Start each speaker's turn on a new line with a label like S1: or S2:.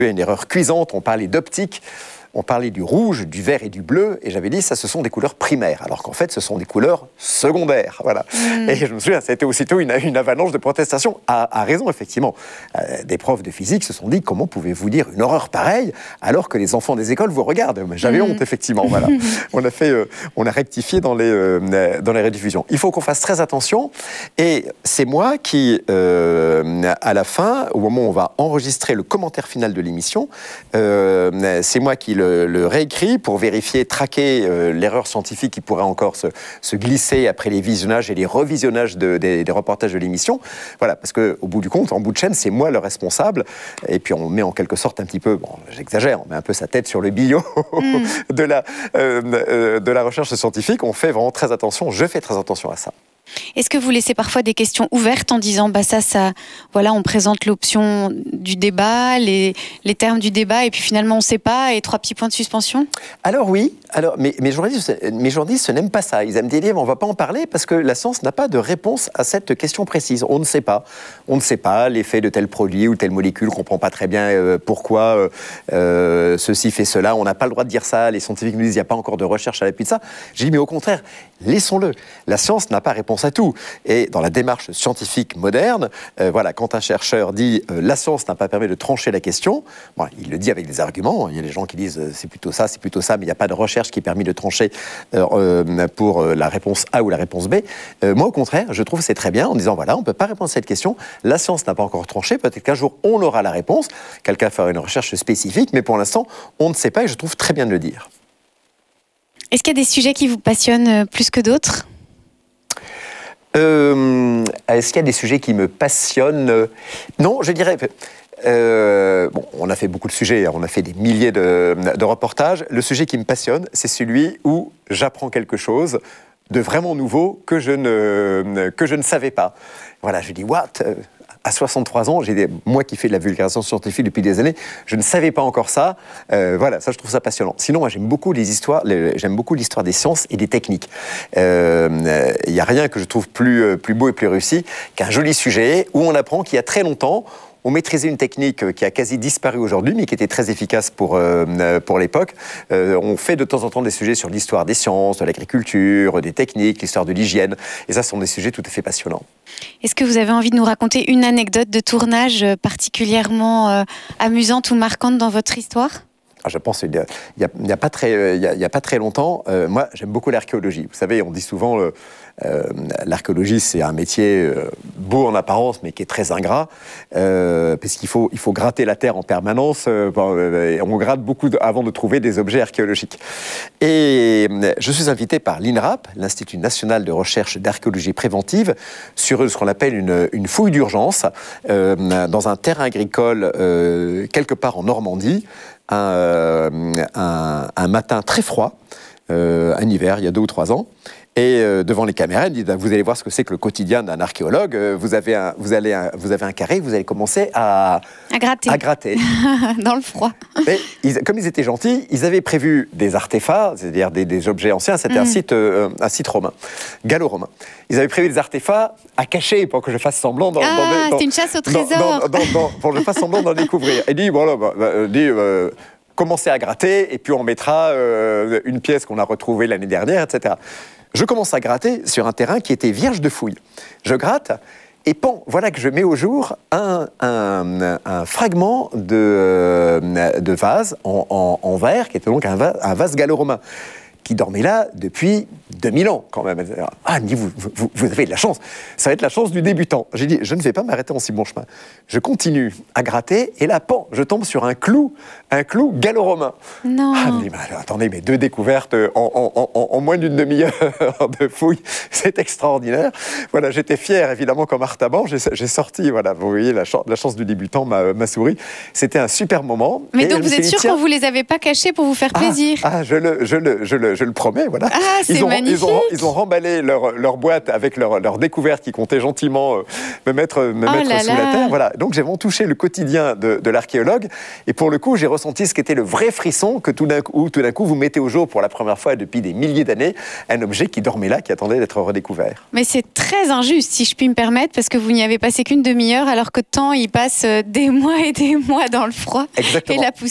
S1: une erreur cuisante, on parlait d'optique. On parlait du rouge, du vert et du bleu, et j'avais dit ça, ce sont des couleurs primaires, alors qu'en fait, ce sont des couleurs secondaires. Voilà. Et je me souviens, ça a été aussitôt une avalanche de protestations. À raison, effectivement. Des profs de physique se sont dit, comment pouvez-vous dire une horreur pareille, alors que les enfants des écoles vous regardent? J'avais honte, effectivement. Voilà. On a rectifié dans les rediffusions. Il faut qu'on fasse très attention, et c'est moi qui, à la fin, au moment où on va enregistrer le commentaire final de l'émission, c'est moi qui le réécrit pour vérifier, traquer l'erreur scientifique qui pourrait encore se glisser après les visionnages et les revisionnages des reportages de l'émission. Voilà, parce qu'au bout du compte, en bout de chaîne, c'est moi le responsable. Et puis on met en quelque sorte un petit peu, bon, j'exagère, on met un peu sa tête sur le billot de la recherche scientifique. On fait vraiment très attention, je fais très attention à ça.
S2: Est-ce que vous laissez parfois des questions ouvertes en disant voilà, on présente l'option du débat, les termes du débat, et puis finalement on ne sait pas, et 3 petits points de suspension? Alors oui, mais mes journalistes n'aiment pas ça. Ils aiment dire on ne va pas en parler parce que la science n'a pas de réponse à cette question précise. On ne sait pas. On ne sait pas l'effet de tel produit ou telle molécule, on ne comprend pas très bien pourquoi ceci fait cela. On n'a pas le droit de dire ça. Les scientifiques nous disent il n'y a pas encore de recherche à l'appui de ça. J'ai dit mais au contraire, laissons-le. La science n'a pas réponse à tout. Et dans la démarche scientifique moderne, voilà, quand un chercheur dit la science n'a pas permis de trancher la question, bon, il le dit avec des arguments. Il y a des gens qui disent c'est plutôt ça, mais il n'y a pas de recherche qui a permis de trancher pour la réponse A ou la réponse B. Moi, au contraire, je trouve que c'est très bien en disant voilà, on ne peut pas répondre à cette question. La science n'a pas encore tranché. Peut-être qu'un jour on aura la réponse. Quelqu'un fera une recherche spécifique, mais pour l'instant, on ne sait pas et je trouve très bien de le dire. Est-ce qu'il y a des sujets qui vous passionnent plus que d'autres ?
S1: Est-ce qu'il y a des sujets qui me passionnent ? Non, je dirais... on a fait beaucoup de sujets, on a fait des milliers de reportages. Le sujet qui me passionne, c'est celui où j'apprends quelque chose de vraiment nouveau que je ne savais pas. Voilà, je dis, what ? À 63 ans, moi qui fais de la vulgarisation scientifique depuis des années, je ne savais pas encore ça. Voilà, ça, je trouve ça passionnant. Sinon, moi, j'aime beaucoup l'histoire des sciences et des techniques. Il n'y a rien que je trouve plus beau et plus réussi qu'un joli sujet où on apprend qu'il y a très longtemps, on maîtrisait une technique qui a quasi disparu aujourd'hui, mais qui était très efficace pour l'époque. On fait de temps en temps des sujets sur l'histoire des sciences, de l'agriculture, des techniques, l'histoire de l'hygiène. Et ça, ce sont des sujets tout à fait passionnants.
S2: Est-ce que vous avez envie de nous raconter une anecdote de tournage particulièrement amusante ou marquante dans votre histoire ?
S1: Je pense qu'il n'y a pas très longtemps, moi, j'aime beaucoup l'archéologie. Vous savez, on dit souvent l'archéologie, c'est un métier beau en apparence, mais qui est très ingrat, parce qu'il faut gratter la terre en permanence. On gratte beaucoup avant de trouver des objets archéologiques. Et je suis invité par l'INRAP, l'Institut national de recherche d'archéologie préventive, sur ce qu'on appelle une fouille d'urgence dans un terrain agricole quelque part en Normandie. Un matin très froid, un hiver, il y a 2 ou 3 ans, et devant les caméras, il dit vous allez voir ce que c'est que le quotidien d'un archéologue. Vous avez un carré, vous allez commencer à gratter.
S2: Dans le froid.
S1: Mais comme ils étaient gentils, ils avaient prévu des artefacts, c'est-à-dire des objets anciens. C'était un site romain, gallo-romain. Ils avaient prévu des artefacts à cacher pour que je fasse semblant
S2: c'est une chasse au trésor.
S1: Pour que je fasse semblant d'en découvrir. Et dit commencez à gratter et puis on mettra une pièce qu'on a retrouvée l'année dernière, etc. Je commence à gratter sur un terrain qui était vierge de fouilles. Je gratte et voilà que je mets au jour un fragment de vase en verre, qui était donc un vase gallo-romain, qui dormait là depuis 2000 ans, quand même. Ah, elle me dit, vous avez de la chance. Ça va être la chance du débutant. J'ai dit, je ne vais pas m'arrêter en si bon chemin. Je continue à gratter, et là, je tombe sur un clou gallo-romain.
S2: Non.
S1: Ah, elle me dit, attendez, mais 2 découvertes en moins d'une demi-heure de fouille, c'est extraordinaire. Voilà, j'étais fier, évidemment, comme Artaban. J'ai sorti, voilà, vous voyez, la chance du débutant m'a souri. C'était un super moment.
S2: Mais donc, vous êtes sûr qu'on ne vous les avait pas cachés pour vous faire plaisir ?
S1: Je le promets, voilà.
S2: Ah, c'est magnifique.
S1: ils ont remballé leur boîte avec leur découverte qui comptait gentiment me mettre sous la terre. Voilà. Donc j'ai vraiment touché le quotidien de l'archéologue. Et pour le coup, j'ai ressenti ce qu'était le vrai frisson que tout d'un coup, vous mettez au jour pour la première fois depuis des milliers d'années un objet qui dormait là, qui attendait d'être redécouvert.
S2: Mais c'est très injuste, si je puis me permettre, parce que vous n'y avez passé qu'une demi-heure, alors que tant il passe des mois et des mois dans le froid.
S1: Exactement.
S2: Et la